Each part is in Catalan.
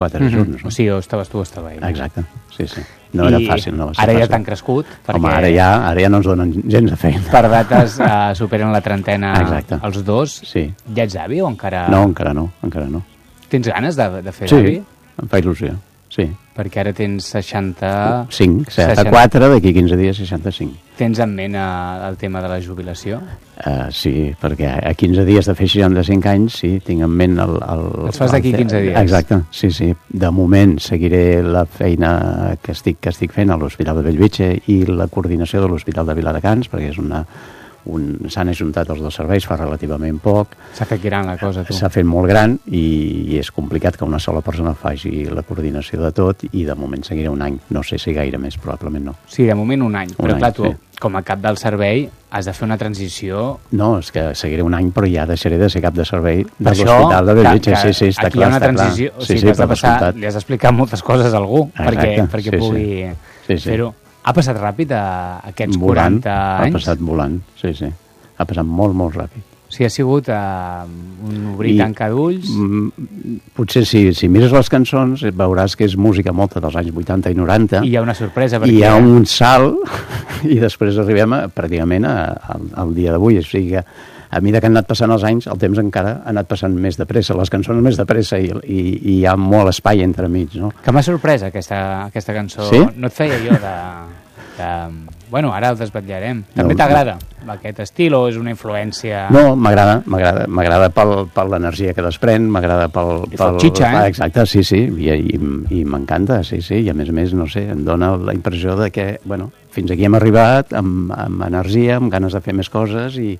4 junts. O sigui, estaves tu, estava ell. Exacte, sí. No era fàcil, no va ser ara fàcil. ja t'han crescut. Perquè home, ara ja no ens donen gens de feina. per dates superen la trentena. Exacte. Els dos. Sí. Ja ets avi o encara... No, encara no. Tens ganes de fer Sí, d'avi? em fa il·lusió, sí. Perquè ara tens 64, d'aquí 15 dies 65. Tens en ment el tema de la jubilació? Sí, perquè a 15 dies de fer 65 anys, sí, tinc en ment el... Els fas d'aquí 15 dies? Exacte, sí. De moment seguiré la feina que estic fent a l'Hospital de Bellvitge i la coordinació de l'Hospital de Viladecans, perquè és s'han ajuntat els dos serveis fa relativament poc. S'ha fet gran la cosa, tu. S'ha fet molt gran i és complicat que una sola persona faci la coordinació de tot i de moment seguiré un any. No sé si gaire més, probablement no. Sí, de moment un any. Però clar, tu, sí. Com a cap del servei, has de fer una transició... No, és que seguiré un any, però ja deixaré de ser cap de servei de l'Hospital de Bellvitge. Sí, està clar, està clar. Aquí hi ha una transició, o sigui, que has de passar, li has d'explicar moltes coses a algú perquè pugui fer-ho. Ha passat ràpid aquests 40 anys? Ha passat volant, sí. Ha passat molt, molt ràpid. O sigui, ha sigut un obrir i tancar d'ulls? Potser si mires les cançons veuràs que és música molta dels anys 80 i 90. I hi ha una sorpresa. Perquè... Hi ha un salt i després arribem pràcticament al dia d'avui. O sigui que a mesura que han anat passant els anys, el temps encara ha anat passant més de pressa, les cançons més de pressa i hi ha molt espai entremig, no? Que m'ha sorprès aquesta cançó. Sí? No et feia jo de... Bueno, ara el desvetllarem. També t'agrada aquest estil o és una influència... No, m'agrada per l'energia que desprèn, m'agrada pel... I pel xitxa, Exacte, sí, i m'encanta, sí, i a més, no sé, em dona la impressió de que, bueno, fins aquí hem arribat amb energia, amb ganes de fer més coses i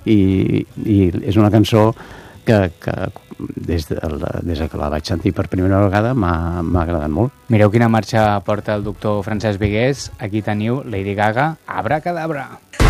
és una cançó que des que la vaig sentir per primera vegada m'ha agradat molt. Mireu quina marxa porta el doctor Francesc Vigués. Aquí teniu Lady Gaga, Abracadabra.